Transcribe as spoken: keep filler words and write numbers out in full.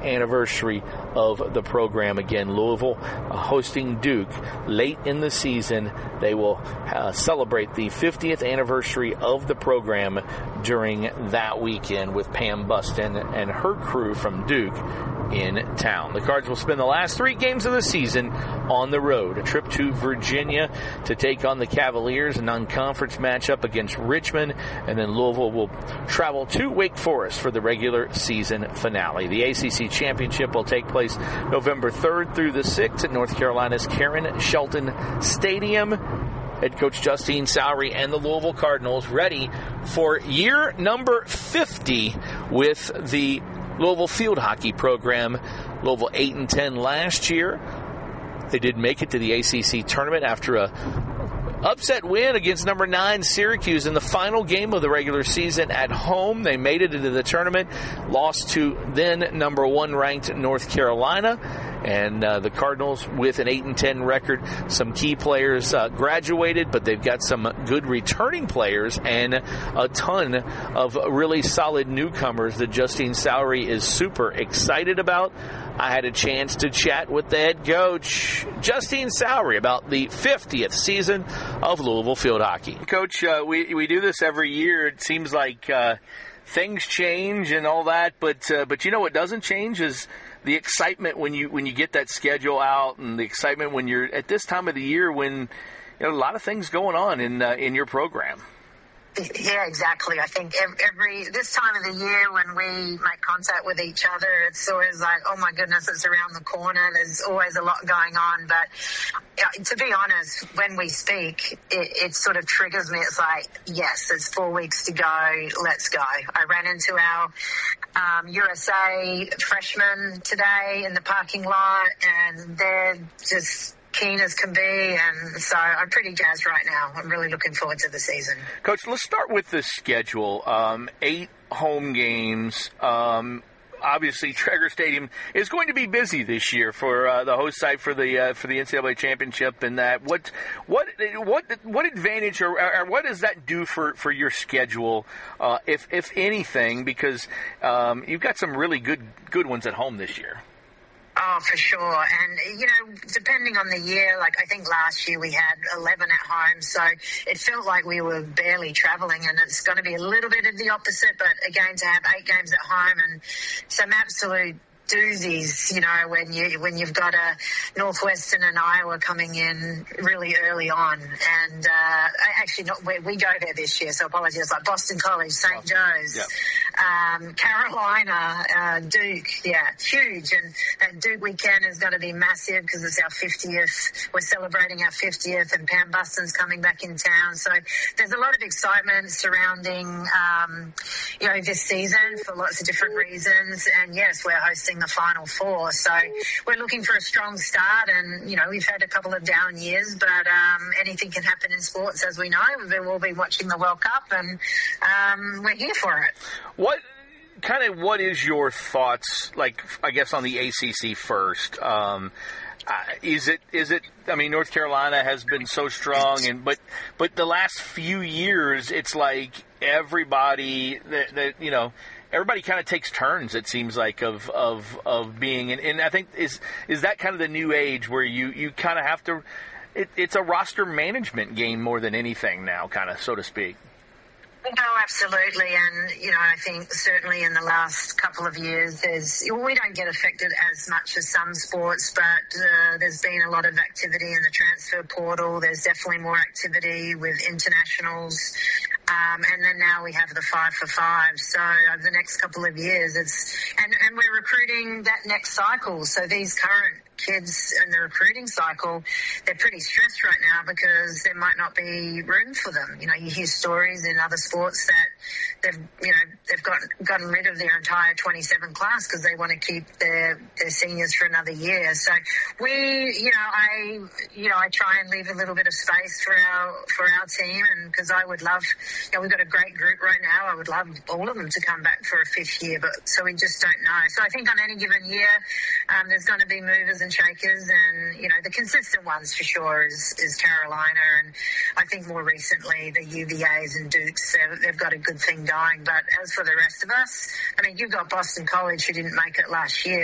anniversary of the program. Again, Louisville uh, hosting Duke late in the season. They will uh, celebrate the fiftieth anniversary of the program during that weekend with Pam Buston and her crew from Duke in town. The Cards will spend the last three games of the season on the road. A trip to Virginia to take on the Cavaliers, a non-conference matchup against Richmond, and then Louisville will travel to Wake Forest for the regular season finale. The A C C Championship will take place November third through the sixth at North Carolina's Karen Shelton Stadium. Head coach Justine Sowry and the Louisville Cardinals ready for year number fifty with the Louisville field hockey program. Louisville eight and ten last year. They did make it to the A C C tournament after a upset win against number nine Syracuse in the final game of the regular season at home. They made it into the tournament, lost to then number one ranked North Carolina. And uh, the Cardinals with an eight and ten record. Some key players uh, graduated, but they've got some good returning players and a ton of really solid newcomers that Justine Sowry is super excited about. I had a chance to chat with the head coach, Justine Sowry, about the fiftieth season of Louisville field hockey. Coach, uh, we, we do this every year. It seems like uh, things change and all that, but uh, but you know what doesn't change is the excitement when you when you get that schedule out, and the excitement when you're at this time of the year when you know a lot of things going on in uh, in your program. Yeah, exactly. I think every this time of the year when we make contact with each other, it's always like, oh my goodness, it's around the corner. There's always a lot going on. But to be honest, when we speak, it, it sort of triggers me. It's like, yes, it's four weeks to go. Let's go. I ran into our um, U S A freshmen today in the parking lot, and they're just keen as can be, and so I'm pretty jazzed right now. I'm really looking forward to the season. Coach, let's start with the schedule. Um, eight home games. Um, obviously, Traeger Stadium is going to be busy this year for uh, the host site for the uh, for the N C double A championship. And that, what what what what advantage or, or what does that do for, for your schedule, uh, if if anything? Because um, you've got some really good good ones at home this year. Oh, for sure. And, you know, depending on the year, like I think last year we had eleven at home, so it felt like we were barely traveling, and it's going to be a little bit of the opposite, but again, to have eight games at home and some absolute doozies, you know, when you when you've got a Northwestern and Iowa coming in really early on, and uh, actually not we, we go there this year, so apologies. Like Boston College, Saint Joe's, yep. um, Carolina, uh, Duke, yeah, huge, and that Duke weekend is going to be massive because it's our fiftieth. We're celebrating our fiftieth, and Pam Buston's coming back in town, so there's a lot of excitement surrounding, um, you know, this season for lots of different reasons, and yes, we're hosting the Final Four, so we're looking for a strong start, and you know we've had a couple of down years, but um, anything can happen in sports, as we know. We'll be watching the World Cup, and um, we're here for it. What kind of what is your thoughts, like I guess on the A C C first? Um, uh, is it is it? I mean, North Carolina has been so strong, and but but the last few years, it's like everybody that, that you know. Everybody kind of takes turns, it seems like, of of, of being, and, and I think is is that kind of the new age where you, you kind of have to, it, it's a roster management game more than anything now, kind of, so to speak. No, absolutely, and you know, I think certainly in the last couple of years, there's we don't get affected as much as some sports, but uh, there's been a lot of activity in the transfer portal. There's definitely more activity with internationals. Um, and then now we have the five for five. So over the next couple of years, it's and, and we're recruiting that next cycle. So these current kids in the recruiting cycle, they're pretty stressed right now because there might not be room for them. You know, you hear stories in other sports that they've, you know, they've got, gotten rid of their entire twenty-seven class because they want to keep their, their seniors for another year. So we, you know, I, you know, I try and leave a little bit of space for our, for our team, and because I would love, you know, we've got a great group right now. I would love all of them to come back for a fifth year, but so we just don't know. So I think on any given year, um, there's going to be movers and shakers, and you know the consistent ones for sure is, is Carolina, and I think more recently the U V As and Dukes, they've, they've got a good thing going. But as for the rest of us, I mean, you've got Boston College who didn't make it last year.